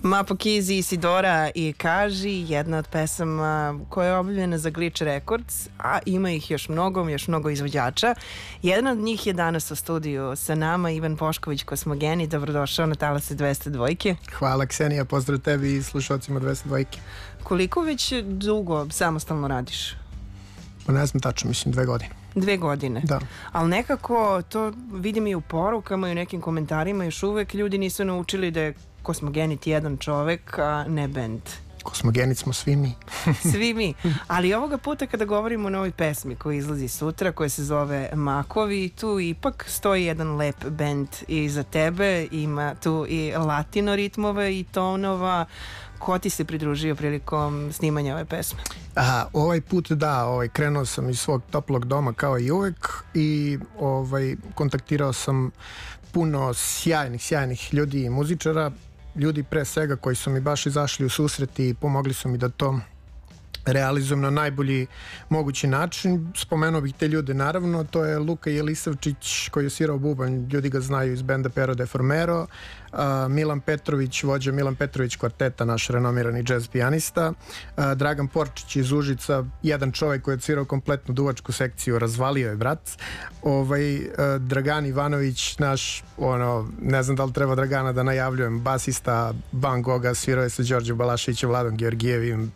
Mapo Kiz, Isidora i Kaži, jedna od pesama koja je objavljena za Glitch Records, a ima ih još mnogo izvođača. Jedan od njih je danas u studiju sa nama, Ivan Pošković, Kosmogeni. Dobrodošao na Talase 202. Hvala Ksenija, pozdrav tebi i slušalcima 202. Koliko već dugo samostalno radiš? Pa ne znam tačno, mislim 2 godine. 2 godine? Da. Ali nekako to vidim i u porukama i u nekim komentarima, još uvek ljudi nisu naučili da je Kosmogenit jedan čovek, a ne bend. Kosmogenit smo svi mi. Svi mi. Ali ovoga puta kada govorimo o novoj pesmi koja izlazi sutra, koja se zove Makovi, tu ipak stoji jedan lep bend iza tebe, ima tu i latino ritmove i tonova. Ko ti se pridružio prilikom snimanja ove pesme? Ovaj put krenuo sam iz svog toplog doma kao i uvek i kontaktirao sam puno sjajnih ljudi i muzičara, ljudi pre svega koji su mi baš izašli u susret i pomogli su mi da to realizujem na najbolji mogući način. Spomenuo bih te ljude naravno, to je Luka Jelisavčić koji je svirao bubanj, ljudi ga znaju iz benda Pero de Formero, Milan Petrović, vođa Milan Petrović kvarteta, naš renomirani jazz pijanista, Dragan Porčić iz Užica, jedan čovjek koji je svirao kompletnu duvačku sekciju, razvalio je brat, Dragan Ivanović, naš, ne znam da li treba Dragana da najavljujem, basista Van Gogha, svirao je sa Đorđem Balaševićem, Vladom Georgijevim,